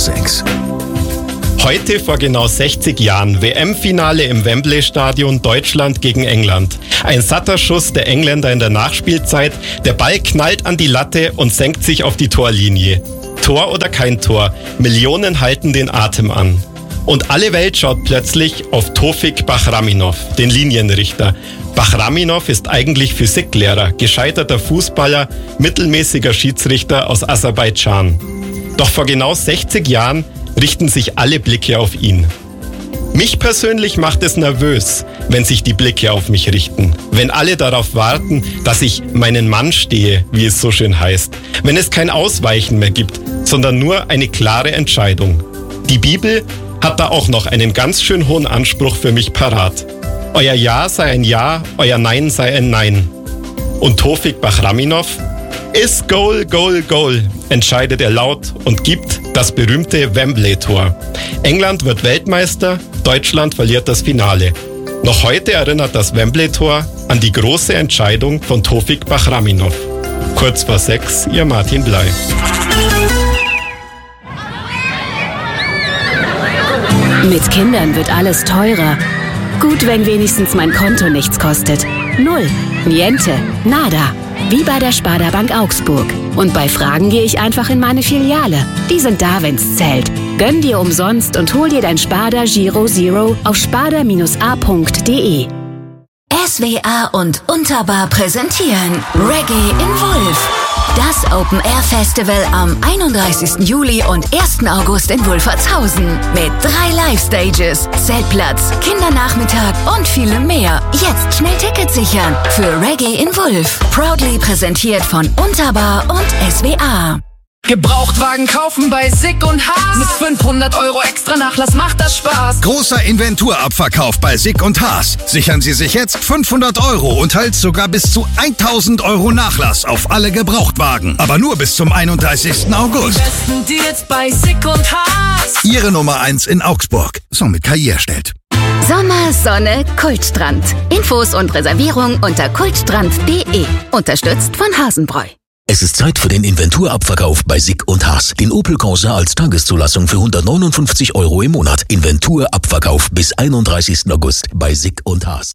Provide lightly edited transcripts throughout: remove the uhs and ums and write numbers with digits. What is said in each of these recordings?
6. Heute vor genau 60 Jahren WM-Finale im Wembley-Stadion, Deutschland gegen England. Ein satter Schuss der Engländer in der Nachspielzeit. Der Ball knallt an die Latte und senkt sich auf die Torlinie. Tor oder kein Tor, Millionen halten den Atem an. Und alle Welt schaut plötzlich auf Tofik Bahraminov, den Linienrichter. Bahraminov ist eigentlich Physiklehrer, gescheiterter Fußballer, mittelmäßiger Schiedsrichter aus Aserbaidschan. Doch vor genau 60 Jahren richten sich alle Blicke auf ihn. Mich persönlich macht es nervös, wenn sich die Blicke auf mich richten. Wenn alle darauf warten, dass ich meinen Mann stehe, wie es so schön heißt. Wenn es kein Ausweichen mehr gibt, sondern nur eine klare Entscheidung. Die Bibel hat da auch noch einen ganz schön hohen Anspruch für mich parat. Euer Ja sei ein Ja, euer Nein sei ein Nein. Und Tofik Bahraminov? Ist Goal, Goal, Goal, entscheidet er laut und gibt das berühmte Wembley-Tor. England wird Weltmeister, Deutschland verliert das Finale. Noch heute erinnert das Wembley-Tor an die große Entscheidung von Tofik Bahraminov. Kurz vor 6, Ihr Martin Bley. Mit Kindern wird alles teurer. Gut, wenn wenigstens mein Konto nichts kostet. Null, niente, nada. Wie bei der Sparda Bank Augsburg. Und bei Fragen gehe ich einfach in meine Filiale. Die sind da, wenn's zählt. Gönn dir umsonst und hol dir dein Sparda Giro Zero auf sparda-a.de. SWA und Unterbar präsentieren Reggae in Wulf. Das Open-Air-Festival am 31. Juli und 1. August in Wulfertshausen. Mit 3 Live-Stages, Zeltplatz, Kindernachmittag und vielem mehr. Jetzt schnell Tickets sichern für Reggae in Wulf. Proudly präsentiert von Unterbar und SWA. Gebrauchtwagen kaufen bei Sick und Haas. Mit 500 € extra Nachlass macht das Spaß. Großer Inventurabverkauf bei Sick und Haas. Sichern Sie sich jetzt 500 € und halt sogar bis zu 1000 € Nachlass auf alle Gebrauchtwagen. Aber nur bis zum 31. August. Besten Deals bei Sick und Haas. Ihre Nummer 1 in Augsburg. So mit KI erstellt. Sommer, Sonne, Kultstrand. Infos und Reservierung unter kultstrand.de. Unterstützt von Hasenbräu. Es ist Zeit für den Inventurabverkauf bei Sick und Haas. Den Opel Corsa als Tageszulassung für 159 € im Monat. Inventurabverkauf bis 31. August bei Sick und Haas.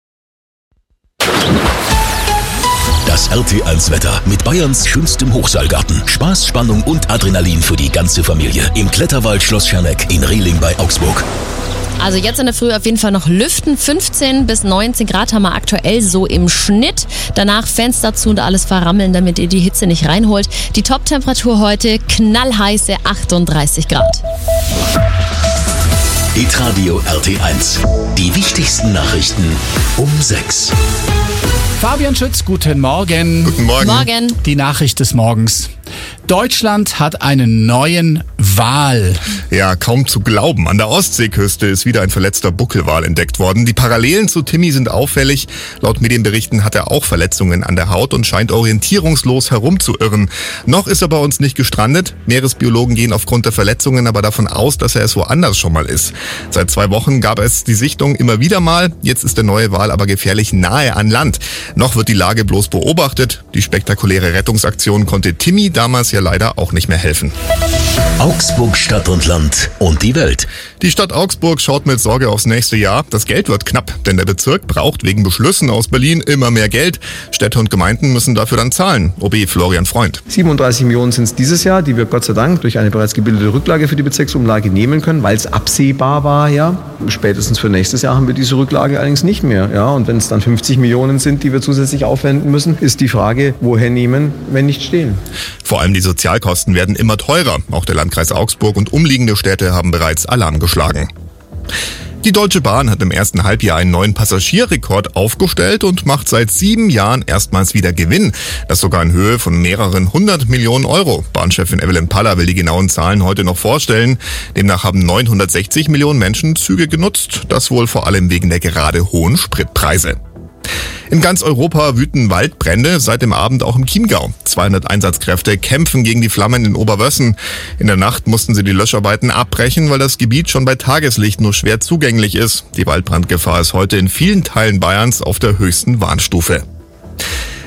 Das RT1-Wetter mit Bayerns schönstem Hochseilgarten. Spaß, Spannung und Adrenalin für die ganze Familie. Im Kletterwald Schloss Scherneck in Rehling bei Augsburg. Also jetzt in der Früh auf jeden Fall noch lüften. 15 bis 19 Grad haben wir aktuell so im Schnitt. Danach Fenster zu und alles verrammeln, damit ihr die Hitze nicht reinholt. Die Top-Temperatur heute knallheiße 38 Grad. Hitradio RT1. Die wichtigsten Nachrichten um 6. Fabian Schütz, guten Morgen. Guten Morgen. Morgen. Die Nachricht des Morgens. Deutschland hat einen neuen Wal. Ja, kaum zu glauben. An der Ostseeküste ist wieder ein verletzter Buckelwal entdeckt worden. Die Parallelen zu Timmy sind auffällig. Laut Medienberichten hat er auch Verletzungen an der Haut und scheint orientierungslos herumzuirren. Noch ist er bei uns nicht gestrandet. Meeresbiologen gehen aufgrund der Verletzungen aber davon aus, dass er es woanders schon mal ist. Seit 2 Wochen gab es die Sichtung immer wieder mal. Jetzt ist der neue Wal aber gefährlich nahe an Land. Noch wird die Lage bloß beobachtet. Die spektakuläre Rettungsaktion konnte Timmy damals ja leider auch nicht mehr helfen. Augsburg, Stadt und Land und die Welt. Die Stadt Augsburg schaut mit Sorge aufs nächste Jahr. Das Geld wird knapp, denn der Bezirk braucht wegen Beschlüssen aus Berlin immer mehr Geld. Städte und Gemeinden müssen dafür dann zahlen. OB Florian Freund. 37 Millionen sind es dieses Jahr, die wir Gott sei Dank durch eine bereits gebildete Rücklage für die Bezirksumlage nehmen können, weil es absehbar war. Ja. Spätestens für nächstes Jahr haben wir diese Rücklage allerdings nicht mehr. Ja. Und wenn es dann 50 Millionen sind, die wir zusätzlich aufwenden müssen, ist die Frage, woher nehmen, wenn nicht stehlen. Vor allem die Sozialkosten werden immer teurer. Auch der Landkreis Augsburg und umliegende Städte haben bereits Alarm geschlagen. Die Deutsche Bahn hat im ersten Halbjahr einen neuen Passagierrekord aufgestellt und macht seit 7 Jahren erstmals wieder Gewinn. Das sogar in Höhe von mehreren 100 Millionen €. Bahnchefin Evelyn Paller will die genauen Zahlen heute noch vorstellen. Demnach haben 960 Millionen Menschen Züge genutzt. Das wohl vor allem wegen der gerade hohen Spritpreise. In ganz Europa wüten Waldbrände, seit dem Abend auch im Chiemgau. 200 Einsatzkräfte kämpfen gegen die Flammen in Oberwössen. In der Nacht mussten sie die Löscharbeiten abbrechen, weil das Gebiet schon bei Tageslicht nur schwer zugänglich ist. Die Waldbrandgefahr ist heute in vielen Teilen Bayerns auf der höchsten Warnstufe.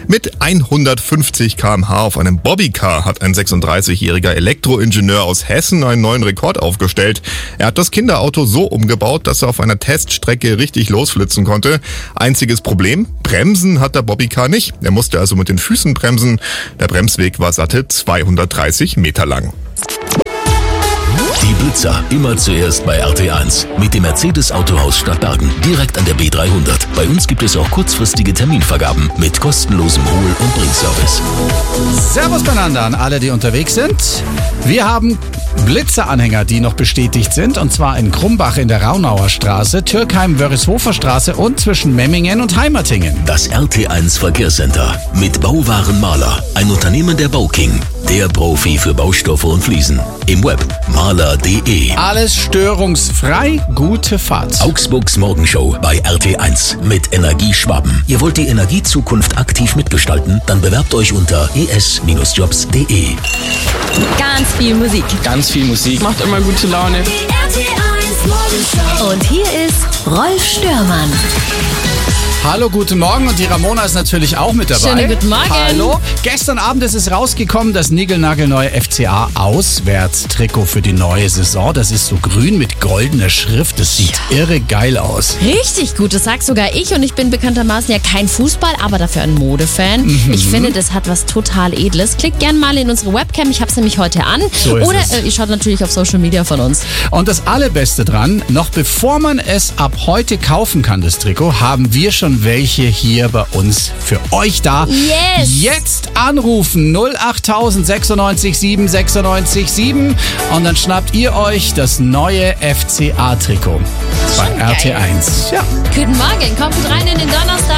Mit 150 km/h auf einem Bobbycar hat ein 36-jähriger Elektroingenieur aus Hessen einen neuen Rekord aufgestellt. Er hat das Kinderauto so umgebaut, dass er auf einer Teststrecke richtig losflitzen konnte. Einziges Problem, Bremsen hat der Bobbycar nicht. Er musste also mit den Füßen bremsen. Der Bremsweg war satte 230 Meter lang. Die Blitzer immer zuerst bei RT1 mit dem Mercedes-Autohaus Stadtbergen, direkt an der B300. Bei uns gibt es auch kurzfristige Terminvergaben mit kostenlosem Hol- und Bringservice. Servus beieinander an alle, die unterwegs sind. Wir haben Blitzeranhänger, die noch bestätigt sind, und zwar in Krumbach in der Raunauer Straße, Türkheim-Wörishofer Straße und zwischen Memmingen und Heimertingen. Das RT1 Verkehrscenter mit Bauwaren Mahler, ein Unternehmen der Bauking, der Profi für Baustoffe und Fliesen. Im Web mahler.de. Alles störungsfrei, gute Fahrt. Augsburgs Morgenshow bei RT1 mit Energieschwaben. Ihr wollt die Energiezukunft aktiv mitgestalten? Dann bewerbt euch unter es-jobs.de. Ganz viel Musik. Ganz viel Musik. Macht immer gute Laune. Und hier ist Rolf Störmann. Hallo, guten Morgen, und die Ramona ist natürlich auch mit dabei. Schönen guten Morgen. Hallo. Gestern Abend ist es rausgekommen, das niegelnagelneue FCA-Auswärtstrikot für die neue Saison. Das ist so grün mit goldener Schrift. Das sieht irre geil aus. Richtig gut, das sag sogar ich, und ich bin bekanntermaßen ja kein Fußball, aber dafür ein Modefan. Ich finde, das hat was total Edles. Klickt gerne mal in unsere Webcam, ich habe es nämlich heute an. So ist Oder es. ihr schaut natürlich auf Social Media von uns. Und das Allerbeste dran, noch bevor man es ab heute kaufen kann, das Trikot, haben wir schon welche hier bei uns für euch da. Yes! Jetzt anrufen 08000 96 7 96 7 und dann schnappt ihr euch das neue FCA-Trikot bei Schon geil. RT1. Ja. Guten Morgen, kommt gut rein in den Donnerstag.